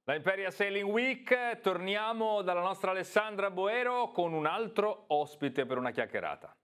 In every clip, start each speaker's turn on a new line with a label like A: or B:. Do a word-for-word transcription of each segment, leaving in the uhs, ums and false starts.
A: La Imperia Sailing Week, torniamo dalla nostra Alessandra Boero con un altro ospite per una chiacchierata.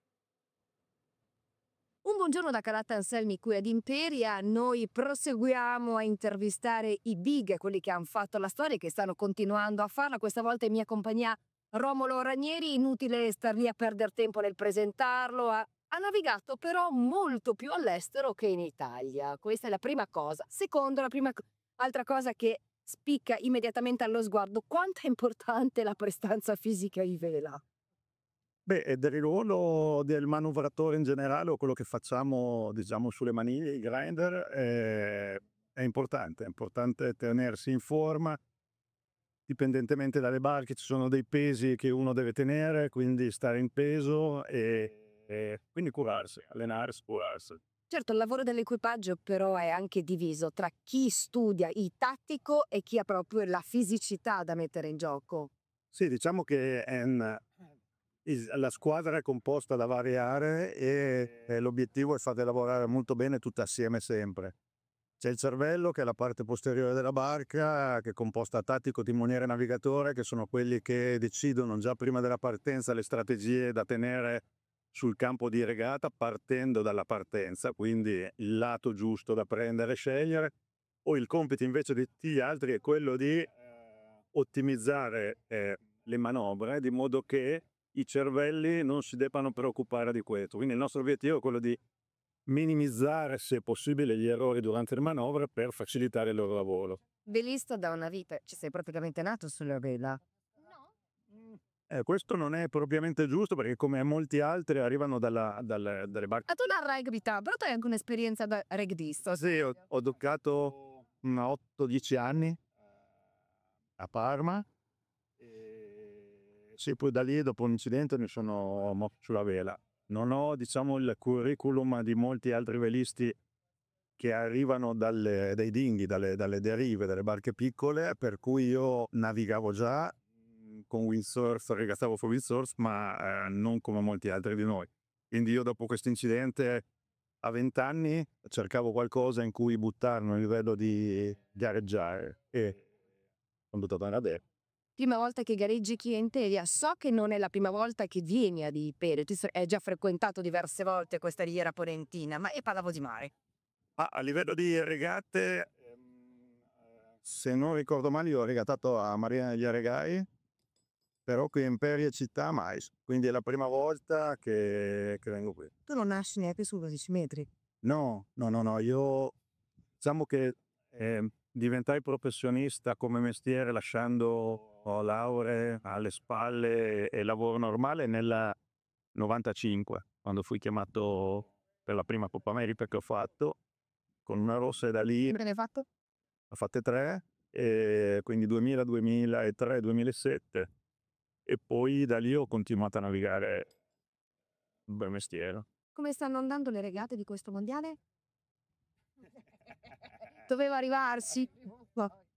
B: Un buongiorno da Calatta Anselmi qui ad Imperia, noi proseguiamo a intervistare i big, quelli che hanno fatto la storia e che stanno continuando a farla, questa volta in mia compagnia Romolo Ranieri, inutile star lì a perdere tempo nel presentarlo, ha, ha navigato però molto più all'estero che in Italia, questa è la prima cosa. Secondo, la prima co- altra cosa che spicca immediatamente allo sguardo, quanto è importante la prestanza fisica in vela.
C: Beh, e del ruolo del manovratore in generale o quello che facciamo, diciamo, sulle maniglie, i grinder, è, è importante, è importante tenersi in forma, dipendentemente dalle barche ci sono dei pesi che uno deve tenere, quindi stare in peso e, e quindi curarsi, allenarsi, curarsi.
B: Certo, il lavoro dell'equipaggio però è anche diviso tra chi studia il tattico e chi ha proprio la fisicità da mettere in gioco.
C: Sì, diciamo che è un- is- la squadra è composta da varie aree e, e l'obiettivo è farle lavorare molto bene tutte assieme sempre. C'è il cervello, che è la parte posteriore della barca, che è composta tattico, timoniere e navigatore, che sono quelli che decidono già prima della partenza le strategie da tenere sul campo di regata, partendo dalla partenza, quindi il lato giusto da prendere e scegliere. O il compito invece di tutti gli altri è quello di ottimizzare eh, le manovre, di modo che i cervelli non si debbano preoccupare di questo. Quindi il nostro obiettivo è quello di minimizzare, se possibile, gli errori durante le manovre per facilitare il loro lavoro.
B: Velista da una vita, ci sei praticamente nato sulla vela.
C: Eh, questo non è propriamente giusto perché, come molti altri, arrivano dalla- dalle, dalle barche.
B: Ah, tu la rugby, però tu hai anche un'esperienza da rugbyista.
C: Sì, ho, ho giocato otto dieci anni a Parma. E sì, poi da lì, dopo un incidente, mi sono mosso sulla vela. Non ho, diciamo, il curriculum di molti altri velisti che arrivano dalle, dai dinghi, dalle, dalle derive, dalle barche piccole, per cui io navigavo già mh, con windsurf, regattavo con windsurf, ma eh, non come molti altri di noi. Quindi io, dopo questo incidente, a venti anni cercavo qualcosa in cui buttarmi a livello di gareggiare e sono buttato nella de.
B: Prima volta che gareggi qui in Imperia, so che non è la prima volta che vieni ad Imperia, tu hai già frequentato diverse volte questa riviera polentina, ma e parlavo di mare.
C: Ma a livello di regate, ehm, se non ricordo male, io ho regattato a Marina degli Aregai, però qui in Imperia città mai. Quindi è la prima volta che, che vengo qui.
B: Tu non nasci neanche su dodici metri.
C: No, no, no, no, io diciamo che eh, diventai professionista come mestiere lasciando lauree alle spalle e lavoro normale nel novantacinque, quando fui chiamato per la prima Coppa America che ho fatto, con una rossa, e da lì
B: Sempre ne hai fatto?
C: ho fatte tre, e quindi duemila, duemilatré, duemilasette, e poi da lì ho continuato a navigare un bel mestiere.
B: Come stanno andando le regate di questo mondiale? Doveva arrivarsi. Ma